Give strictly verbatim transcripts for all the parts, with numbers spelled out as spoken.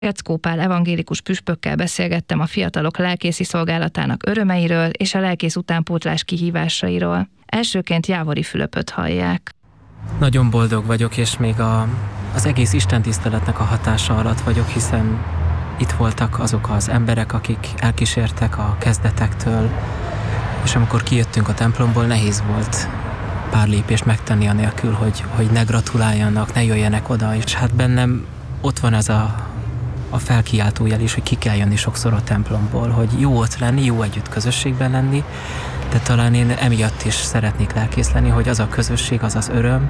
Geckó Pál evangélikus püspökkel beszélgettem a fiatalok lelkészi szolgálatának örömeiről és a lelkész utánpótlás kihívásairól. Elsőként Jávori Fülöpöt hallják. Nagyon boldog vagyok, és még a, az egész istentiszteletnek a hatása alatt vagyok, hiszen itt voltak azok az emberek, akik elkísértek a kezdetektől, és amikor kijöttünk a templomból, nehéz volt pár lépést megtenni anélkül, hogy, hogy ne gratuláljanak, ne jöjjenek oda, és hát bennem ott van ez a a felkiáltójel is, hogy ki kell jönni sokszor a templomból, hogy jó ott lenni, jó együtt közösségben lenni, de talán én emiatt is szeretnék lelkész lenni, hogy az a közösség, az az öröm,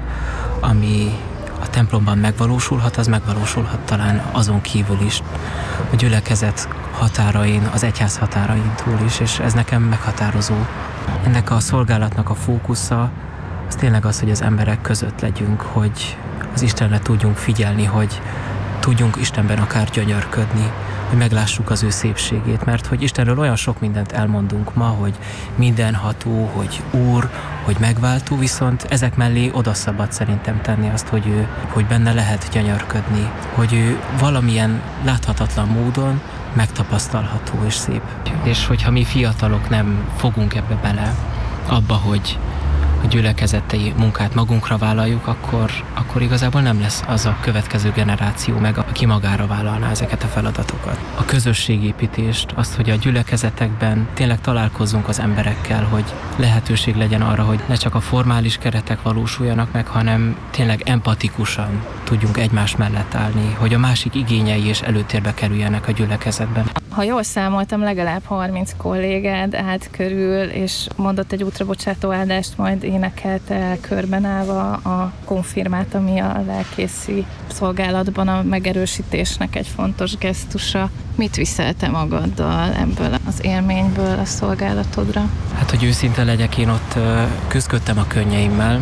ami a templomban megvalósulhat, az megvalósulhat talán azon kívül is, a gyülekezet határain, az egyház határain túl is, és ez nekem meghatározó. Ennek a szolgálatnak a fókusza az tényleg az, hogy az emberek között legyünk, hogy az Istenre tudjunk figyelni, hogy tudjunk Istenben akár gyönyörködni, hogy meglássuk az ő szépségét, mert hogy Istenről olyan sok mindent elmondunk ma, hogy mindenható, hogy Úr, hogy megváltó, viszont ezek mellé oda szabad szerintem tenni azt, hogy ő, hogy benne lehet gyönyörködni, hogy ő valamilyen láthatatlan módon megtapasztalható és szép. És hogyha mi fiatalok nem fogunk ebbe bele, abba, hogy a gyülekezeti munkát magunkra vállaljuk, akkor, akkor igazából nem lesz az a következő generáció meg, aki magára vállalná ezeket a feladatokat. A közösségépítést, azt, hogy a gyülekezetekben tényleg találkozzunk az emberekkel, hogy lehetőség legyen arra, hogy ne csak a formális keretek valósuljanak meg, hanem tényleg empatikusan tudjunk egymás mellett állni, hogy a másik igényei is előtérbe kerüljenek a gyülekezetben. Ha jól számoltam, legalább harminc kollégád állt körül, és mondott egy útrabocsátó áldást, majd énekelte körben állva a konfirmát, ami a lelkészi szolgálatban a megerősítésnek egy fontos gesztusa. Mit viszel te magaddal ebből az élményből a szolgálatodra? Hát, hogy őszinte legyek, én ott küzdködtem a könnyeimmel.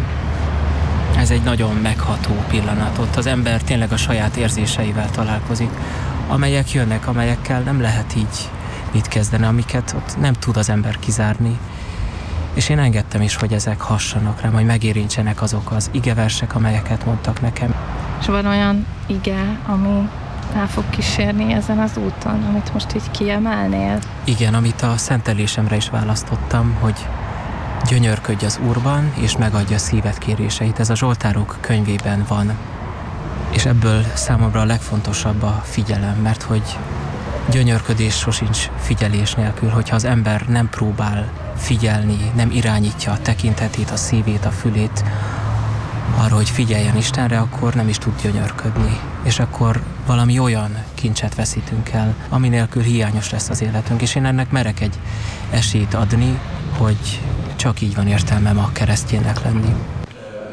Ez egy nagyon megható pillanat. Ott az ember tényleg a saját érzéseivel találkozik, amelyek jönnek, amelyekkel nem lehet így mit kezdeni, amiket ott nem tud az ember kizárni. És én engedtem is, hogy ezek hassanak rám, hogy megérintsenek azok az igeversek, amelyeket mondtak nekem. És van olyan ige, ami el fog kísérni ezen az úton, amit most így kiemelnél? Igen, amit a szentelésemre is választottam, hogy gyönyörködj az Úrban, és megadja szíved kéréseit. Ez a Zsoltárok könyvében van. És ebből számomra a legfontosabb a figyelem, mert hogy gyönyörködés sosincs figyelés nélkül, hogyha az ember nem próbál figyelni, nem irányítja a tekintetét, a szívét, a fülét arra, hogy figyeljen Istenre, akkor nem is tud gyönyörködni. És akkor valami olyan kincset veszítünk el, ami nélkül hiányos lesz az életünk. És én ennek merek egy esélyt adni, hogy csak így van értelmem a keresztjének lenni.